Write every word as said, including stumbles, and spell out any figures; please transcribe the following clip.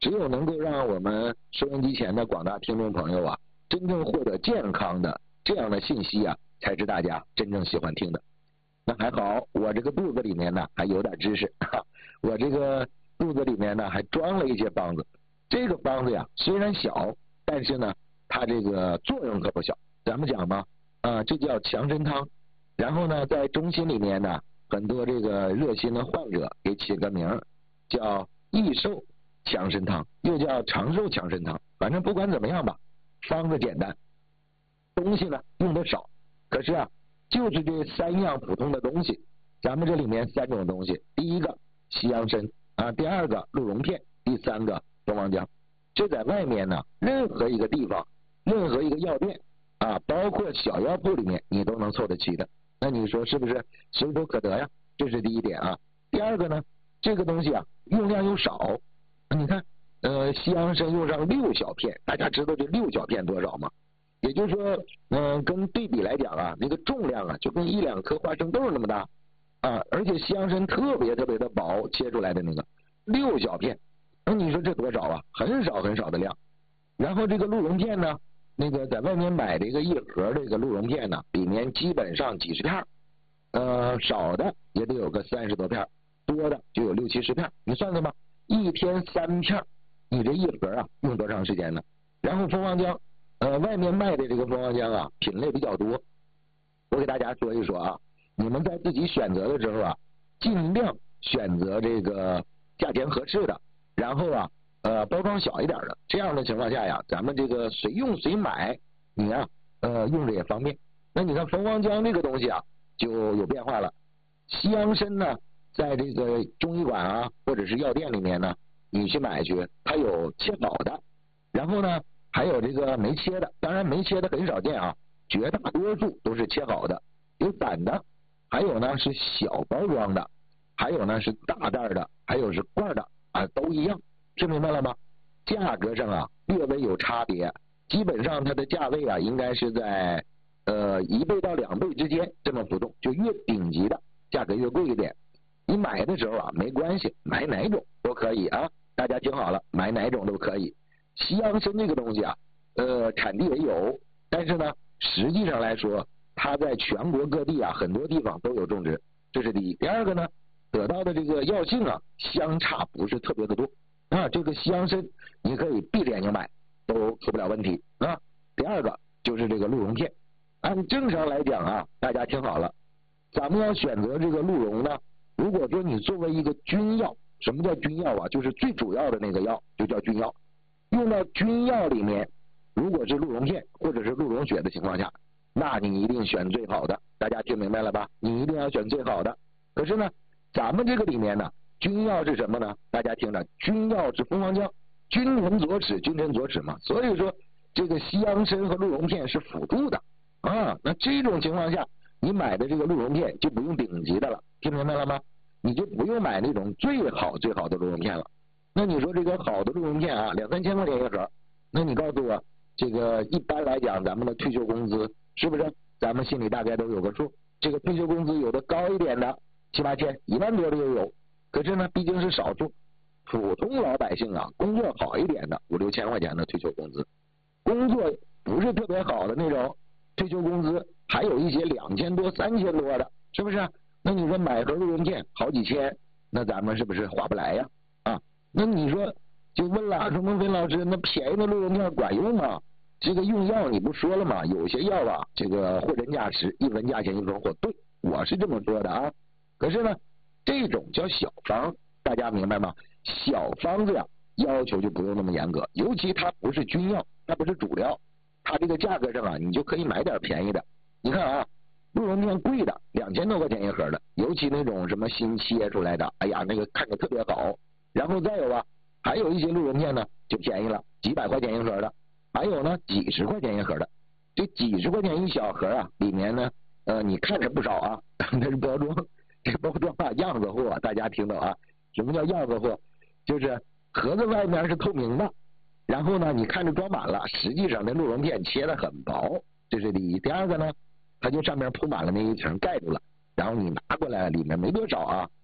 只有能够让我们收音机前的广大听众朋友啊，真正获得健康的这样的信息啊，才是大家真正喜欢听的。那还好，我这个肚子里面呢还有点知识，哈，我这个肚子里面呢还装了一些方子。这个方子呀虽然小，但是呢它这个作用可不小。咱们讲嘛，啊，这叫强身汤。然后呢，在中心里面呢，很多这个热心的患者给起个名叫益寿强身汤，又叫长寿强身汤。反正不管怎么样吧，方子简单，东西呢用的少，可是啊，就是这三样普通的东西。咱们这里面三种东西，第一个西洋参啊，第二个鹿茸片，第三个蜂王浆。这在外面呢，任何一个地方，任何一个药店啊，包括小药铺里面，你都能凑得齐的。那你说是不是随手可得呀？这是第一点啊。第二个呢，这个东西啊用量又少。你看，呃，西洋参用上六小片，大家知道这六小片多少吗？也就是说，嗯、呃，跟对比来讲啊，那个重量啊就跟一两颗花生豆那么大啊，而且西洋参特别特别的薄，切出来的那个六小片，那你说这多少啊？很少很少的量。然后这个鹿茸片呢？那个在外面买这个一盒这个鹿茸片呢，里面基本上几十片，呃，少的也得有个三十多片，多的就有六七十片。你算算吧，一天三片，你这一盒啊用多长时间呢？然后蜂王浆，呃，外面卖的这个蜂王浆啊，品类比较多。我给大家说一说啊，你们在自己选择的时候啊，尽量选择这个价钱合适的，然后啊。呃，包装小一点的，这样的情况下呀，咱们这个随用随买，你啊，呃，用着也方便。那你看蜂王浆这个东西啊，就有变化了。西洋参呢，在这个中医馆啊，或者是药店里面呢，你去买去，它有切好的，然后呢，还有这个没切的。当然没切的很少见啊，绝大多数都是切好的，有散的，还有呢是小包装的，还有呢是大袋的，还有是罐的啊，都一样。听明白了吗？价格上啊略微有差别，基本上它的价位啊应该是在呃一倍到两倍之间这么浮动，就越顶级的价格越贵一点。你买的时候啊没关系，买哪种都可以啊，大家听好了，买哪种都可以。西洋参这个东西啊，呃产地也有，但是呢实际上来说，它在全国各地啊很多地方都有种植，这是第一。第二个呢，得到的这个药性啊相差不是特别的多。啊，这个西洋参你可以闭着眼睛买，都出不了问题啊。第二个就是这个鹿茸片，按正常来讲啊，大家听好了，咱们要选择这个鹿茸呢，如果说你作为一个君药，什么叫君药啊？就是最主要的那个药就叫君药，用到君药里面，如果是鹿茸片或者是鹿茸血的情况下，那你一定选最好的，大家听明白了吧？你一定要选最好的。可是呢，咱们这个里面呢，君药是什么呢？大家听着，君药是蜂王浆，君臣佐齿，君臣佐齿嘛。所以说，这个西洋参和鹿茸片是辅助的啊。那这种情况下，你买的这个鹿茸片就不用顶级的了，听明白了吗？你就不用买那种最好最好的鹿茸片了。那你说这个好的鹿茸片啊，两三千块钱一盒，那你告诉我，这个一般来讲，咱们的退休工资是不是？咱们心里大概都有个数。这个退休工资有的高一点的，七八千、一万多的又有。可是呢，毕竟是少数，普通老百姓啊，工作好一点的五六千块钱的退休工资，工作不是特别好的那种退休工资，还有一些两千多、三千多的，是不是？那你说买盒鹿茸片好几千，那咱们是不是划不来呀？啊，那你说就问了，说孟非老师，那便宜的鹿茸片管用吗？这个用药你不说了吗？有些药啊，这个货真价实，一分价钱一分货，对，我是这么说的啊。可是呢，这种叫小方，大家明白吗？小方子呀，要求就不用那么严格，尤其它不是君药，它不是主料，它这个价格上啊，你就可以买点便宜的。你看啊，鹿茸片贵的两千多块钱一盒的，尤其那种什么新切出来的，哎呀，那个看着特别好。然后再有啊，还有一些鹿茸片呢就便宜了，几百块钱一盒的，还有呢几十块钱一盒的。这几十块钱一小盒啊，里面呢，呃，你看着不少啊，那是包装。这包装啊，样子货，大家听懂啊？什么叫样子货？就是盒子外面是透明的，然后呢，你看着装满了，实际上那鹿茸片切的很薄，这是第一。第二个呢，它就上面铺满了那一层盖住了，然后你拿过来里面没多少啊，